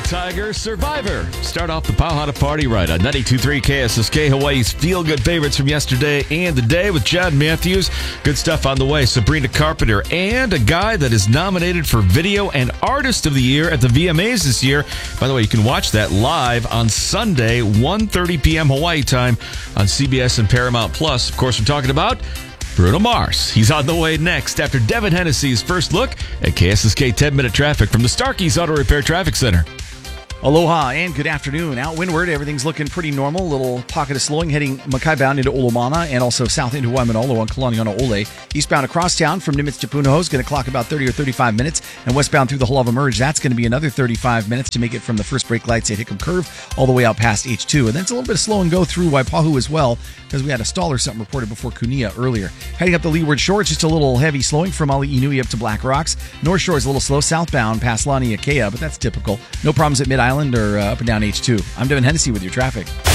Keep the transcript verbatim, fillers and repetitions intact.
the Tiger, Survivor. Start off the Pauhana Party right on ninety-two point three K S S K, Hawaii's feel-good favorites from yesterday and the day with Chad Matthews. Good stuff on the way. Sabrina Carpenter and a guy that is nominated for Video and Artist of the Year at the V M As this year. By the way, you can watch that live on Sunday, one thirty p.m. Hawaii time on C B S and Paramount Plus. Of course, we're talking about Bruno Mars. He's on the way next after Devin Hennessy's first look at K S S K ten-minute traffic from the Starkey's Auto Repair Traffic Center. Aloha and good afternoon. Out windward, everything's looking pretty normal. Little pocket of slowing heading Mackay bound into Olomana and also south into Waimanalo on Kalaniana Ole. Eastbound across town from Nimitz to Punahou is going to clock about thirty or thirty-five minutes. And westbound through the Halawa Merge, that's going to be another thirty-five minutes to make it from the first brake lights at Hickam Curve all the way out past H two. And then it's a little bit of slow and go through Waipahu as well because we had a stall or something reported before Kunia earlier. Heading up the leeward shore, it's just a little heavy slowing from Ali Inui up to Black Rocks. North Shore is a little slow southbound past Lani Akea, but that's typical. No problems at Mid-Island or uh, up and down H two. I'm Devin Hennessy with your traffic.